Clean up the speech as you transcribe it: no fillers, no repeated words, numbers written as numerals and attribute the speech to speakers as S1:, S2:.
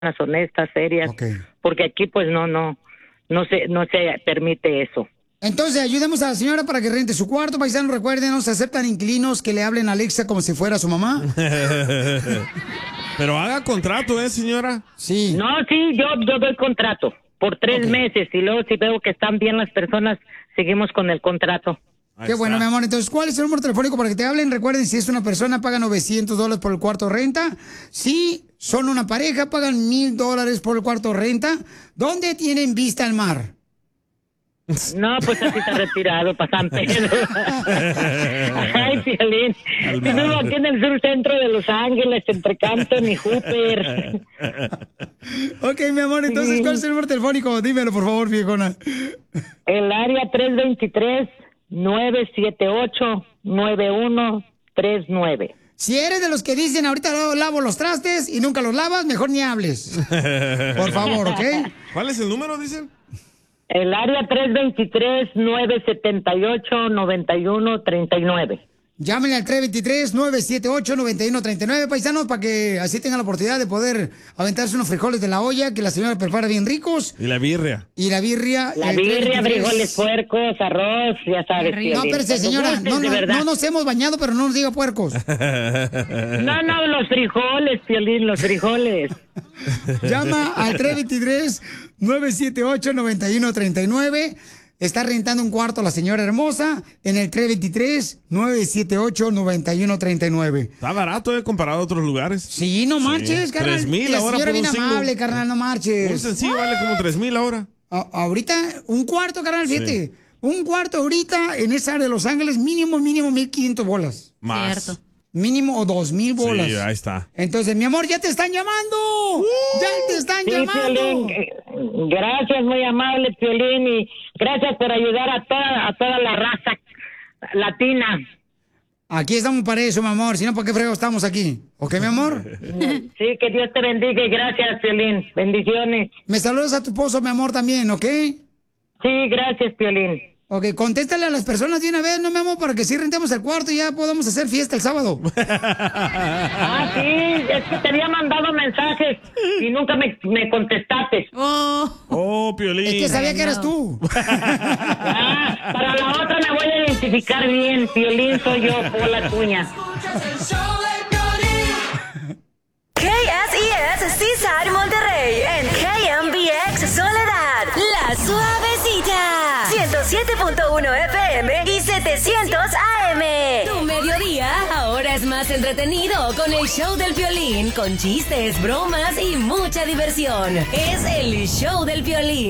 S1: honestas, serias, porque aquí pues no se permite eso.
S2: Entonces, ayudemos a la señora para que rente su cuarto. Paisanos, recuerden, no se aceptan inquilinos que le hablen a Alexa como si fuera su mamá.
S3: Pero haga contrato, señora.
S2: Sí.
S1: No, sí, yo doy contrato por 3 meses y luego si veo que están bien las personas, seguimos con el contrato.
S2: Qué bueno, mi amor. Entonces, ¿cuál es el número telefónico para que te hablen? Recuerden, si es una persona, pagan $900 por el cuarto renta. Si son una pareja, pagan $1,000 por el cuarto renta. ¿Dónde tienen vista al mar?
S1: No, pues así está retirado para San Pedro. Ay, Piolín. Vivo aquí en el sur centro de Los Ángeles, entre Canton y Hooper.
S2: Ok, mi amor, entonces, ¿cuál es el número telefónico? Dímelo, por favor, viejona.
S1: El área 323-978-9139.
S2: Si eres de los que dicen, ahorita lavo los trastes y nunca los lavas, mejor ni hables. Por favor, ¿ok?
S3: ¿Cuál es el número, dicen?
S1: El área 323-978-9139.
S2: Llámenle al 323-978-9139, paisanos, para que así tengan la oportunidad de poder aventarse unos frijoles de la olla que la señora prepara bien ricos.
S3: Y la birria.
S1: La birria, frijoles, puercos, arroz, ya sabes.
S2: No, pero señora, no nos hemos bañado, pero no nos diga puercos.
S1: No, los frijoles, Piolín, los frijoles.
S2: Llama al 323-978-9139. Está rentando un cuarto la señora hermosa en el 323-978-9139.
S3: Está barato, comparado a otros lugares.
S2: Sí, no marches, carnal.
S3: 3,000 ahora por un
S2: bien
S3: single.
S2: amable, carnal, no marches.
S3: Un sencillo vale como 3,000 ahora.
S2: Ahorita, un cuarto, carnal, fíjate. Sí. Un cuarto ahorita en esa área de Los Ángeles, mínimo $1,500.
S3: Más.
S2: Cierto. Mínimo o $2,000.
S3: Sí, ahí está.
S2: Entonces, mi amor, ya te están llamando. Ya te están llamando.
S1: Piolín, gracias, muy amable, Piolín, y gracias por ayudar a toda la raza latina.
S2: Aquí estamos para eso, mi amor. Si no, ¿por qué fregos estamos aquí? ¿Ok, mi amor?
S1: Sí, que Dios te bendiga y gracias, Piolín. Bendiciones.
S2: Me saludas a tu esposo, mi amor, también, ¿ok?
S1: Sí, gracias, Piolín.
S2: Ok, contéstale a las personas de una vez, ¿no, mi amor? Para que sí rentemos el cuarto y ya podamos hacer fiesta el sábado.
S1: Sí, es que te había mandado mensajes y nunca me contestaste.
S3: Piolín.
S2: Es que sabía que eras tú.
S1: Para la otra me voy a identificar bien. Piolín soy yo, Pola Cuña.
S4: KSES Seaside Monterrey en KMBX Soledad, La Suavecita, 107.1 FM y 700 AM. Tu mediodía ahora es más entretenido con el show del Piolín, con chistes, bromas y mucha diversión. Es el show del Piolín.